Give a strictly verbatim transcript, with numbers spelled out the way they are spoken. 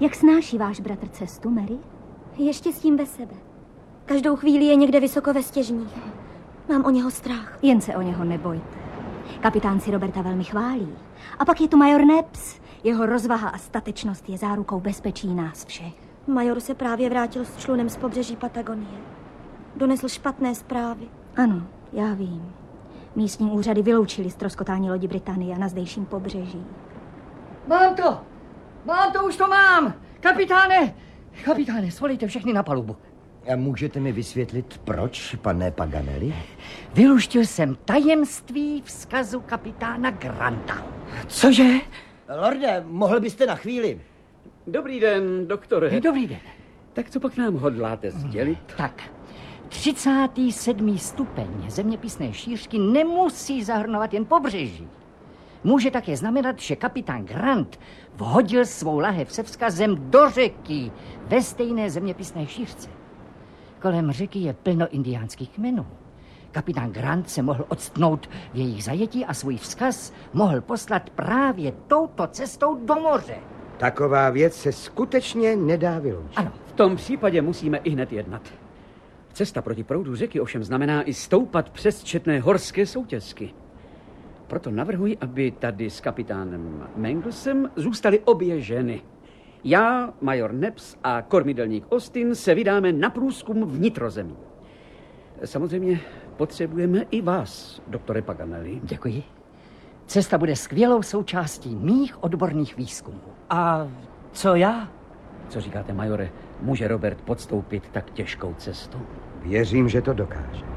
Jak snáší váš bratr cestu, Mary? Je štěstím bez sebe. Každou chvíli je někde vysoko ve stěžních. Mám o něho strach. Jen se o něho nebojte. Kapitán si Roberta velmi chválí. A pak je tu major Nepps. Jeho rozvaha a statečnost je zárukou bezpečí nás všech. Major se právě vrátil s člunem z pobřeží Patagonie. Donesl špatné zprávy. Ano, já vím. Místní úřady vyloučili ztroskotání lodi Britannie na zdejším pobřeží. Mám to! Mám to, už to mám! Kapitáne! Kapitáne, svolejte všechny na palubu. A můžete mi vysvětlit, proč, pane Paganelli? Vyluštil jsem tajemství vzkazu kapitána Granta. Cože? Lorde, mohl byste na chvíli? Dobrý den, doktore. Dobrý den. Tak co pak nám hodláte sdělit? Tak, třicátý sedmý stupeň zeměpisné šířky nemusí zahrnovat jen pobřeží. Může také znamenat, že kapitán Grant vhodil svou lahev se vzkazem do řeky ve stejné zeměpisné šířce. Kolem řeky je plno indiánských kmenů. Kapitán Grant se mohl odstnout v jejich zajetí a svůj vzkaz mohl poslat právě touto cestou do moře. Taková věc se skutečně nedá vyloučit. Ano. V tom případě musíme i hned jednat. Cesta proti proudu řeky ovšem znamená i stoupat přes četné horské soutězky. Proto navrhuji, aby tady s kapitánem Manglesem zůstaly obě ženy. Já, major Nepps a kormidelník Austin se vydáme na průzkum vnitrozemí. Samozřejmě potřebujeme i vás, doktore Paganelli. Děkuji. Cesta bude skvělou součástí mých odborných výzkumů. A co já? Co říkáte, majore? Může Robert podstoupit tak těžkou cestu? Věřím, že to dokáže.